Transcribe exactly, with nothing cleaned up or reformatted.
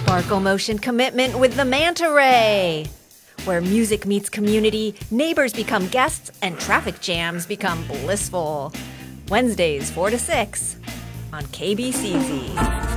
Sparkle Motion commitment with the Manta Ray, where music meets community, neighbors become guests, and traffic jams become blissful. Wednesdays, four to six on K B C Z.